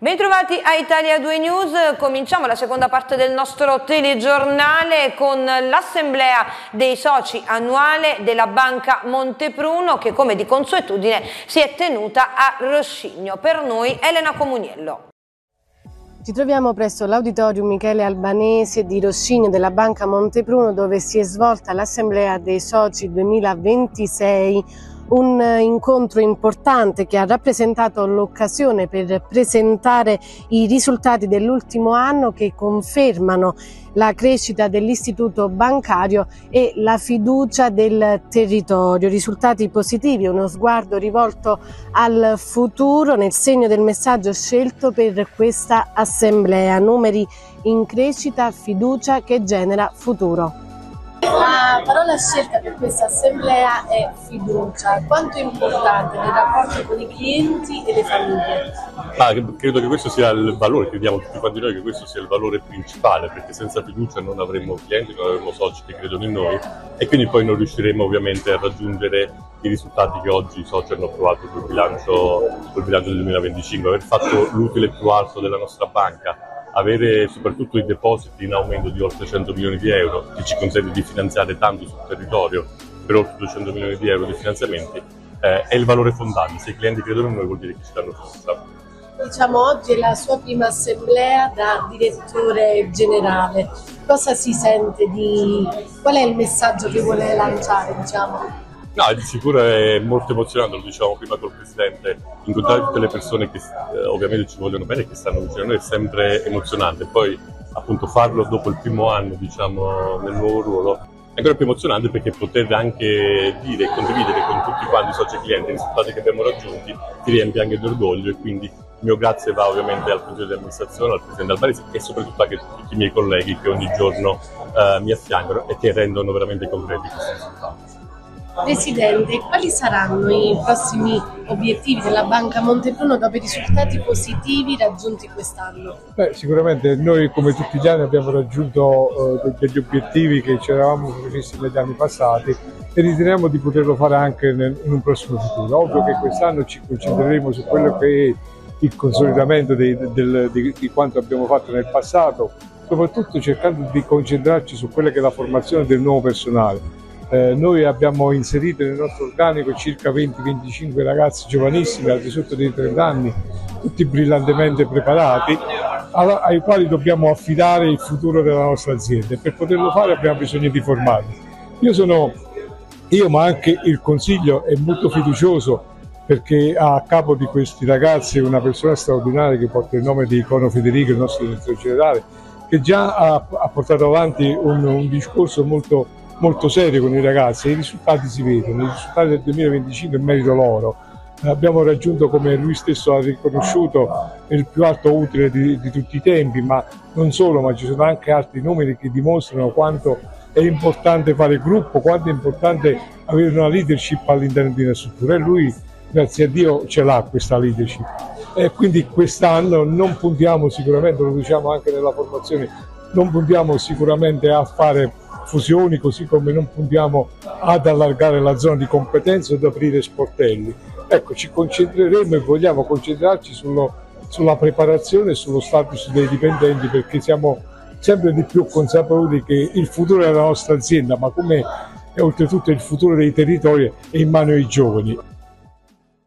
Bentrovati a Italia 2 News, cominciamo la seconda parte del nostro telegiornale con l'assemblea dei soci annuale della Banca Montepruno che come di consuetudine si è tenuta a Roscigno. Per noi Elena Comuniello. Ci troviamo presso l'Auditorium Michele Albanese di Roscigno della Banca Montepruno dove si è svolta l'assemblea dei soci 2026. Un incontro importante che ha rappresentato l'occasione per presentare i risultati dell'ultimo anno che confermano la crescita dell'istituto bancario e la fiducia del territorio. Risultati positivi, uno sguardo rivolto al futuro nel segno del messaggio scelto per questa assemblea. Numeri in crescita, fiducia che genera futuro. La parola scelta per questa assemblea è fiducia. Quanto è importante nel rapporto con i clienti e le famiglie? Credo che questo sia il valore, crediamo tutti quanti noi che questo sia il valore principale, perché senza fiducia non avremmo clienti, non avremmo soci che credono in noi e quindi poi non riusciremo ovviamente a raggiungere i risultati che oggi i soci hanno approvato sul bilancio del 2025, aver fatto l'utile più alto della nostra banca, avere soprattutto i depositi in aumento di oltre 100 milioni di euro che ci consente di finanziare tanto sul territorio per oltre 200 milioni di euro di finanziamenti è il valore fondante. Se i clienti credono in noi vuol dire che ci danno fiducia. Diciamo oggi è la sua prima assemblea da direttore generale. Cosa si sente qual è il messaggio che vuole lanciare, diciamo? No, di sicuro è molto emozionante, lo dicevamo prima col Presidente, incontrare tutte le persone che ovviamente ci vogliono bene e che stanno vicino a noi è sempre emozionante. Poi appunto farlo dopo il primo anno, diciamo, nel nuovo ruolo è ancora più emozionante perché poter anche dire e condividere con tutti quanti i soci e clienti i risultati che abbiamo raggiunti ti riempie anche di orgoglio e quindi il mio grazie va ovviamente al Consiglio di amministrazione, al Presidente Albanese e soprattutto anche a tutti i miei colleghi che ogni giorno mi affiancano e che rendono veramente concreti questi risultati. Presidente, quali saranno i prossimi obiettivi della Banca Montepruno dopo i risultati positivi raggiunti quest'anno? Sicuramente noi come tutti gli anni abbiamo raggiunto degli obiettivi che ci eravamo prefissi negli anni passati e riteniamo di poterlo fare anche in un prossimo futuro. Ovvio che quest'anno ci concentreremo su quello che è il consolidamento di quanto abbiamo fatto nel passato, soprattutto cercando di concentrarci su quella che è la formazione del nuovo personale. Noi abbiamo inserito nel nostro organico circa 20-25 ragazzi giovanissimi al di sotto dei 30 anni, tutti brillantemente preparati, ai quali dobbiamo affidare il futuro della nostra azienda e per poterlo fare abbiamo bisogno di formarli. Io ma anche il Consiglio è molto fiducioso perché ha a capo di questi ragazzi una persona straordinaria che porta il nome di Icono Federico, il nostro direttore generale, che già ha portato avanti un discorso molto serio con i ragazzi e i risultati si vedono, i risultati del 2025 è merito loro. Abbiamo raggiunto, come lui stesso ha riconosciuto, il più alto utile di tutti i tempi, ma non solo, ma ci sono anche altri numeri che dimostrano quanto è importante fare gruppo, quanto è importante avere una leadership all'interno di una struttura e lui, grazie a Dio, ce l'ha questa leadership. E quindi quest'anno non puntiamo sicuramente, lo diciamo anche nella formazione, non puntiamo sicuramente a fare fusioni, così come non puntiamo ad allargare la zona di competenza o ad aprire sportelli. Ecco, ci concentreremo e vogliamo concentrarci sulla preparazione e sullo status dei dipendenti perché siamo sempre di più consapevoli che il futuro della nostra azienda, ma come oltretutto il futuro dei territori è in mano ai giovani.